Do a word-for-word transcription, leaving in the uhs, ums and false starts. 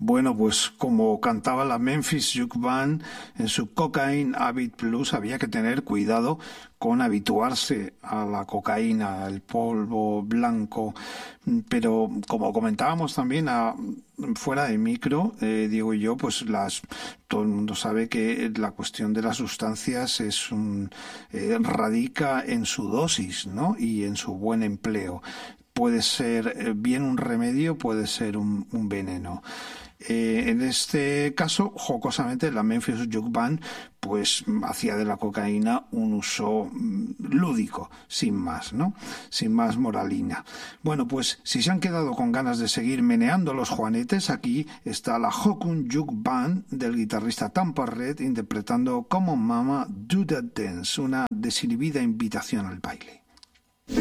Bueno, pues como cantaba la Memphis Juke Band en su Cocaine Habit Blues, había que tener cuidado con habituarse a la cocaína, al polvo blanco, pero como comentábamos también a, fuera de micro, eh, Diego y yo, pues las todo el mundo sabe que la cuestión de las sustancias es un, eh, radica en su dosis, ¿no? Y en su buen empleo. Puede ser bien un remedio, puede ser un, un veneno. Eh, en este caso, jocosamente, la Memphis Juke Band pues hacía de la cocaína un uso lúdico, sin más, ¿no? Sin más moralina. Bueno, pues si se han quedado con ganas de seguir meneando los juanetes, aquí está la Hokun Juke Band del guitarrista Tampa Red interpretando Come on Mama, Do That Dance, una desinhibida invitación al baile.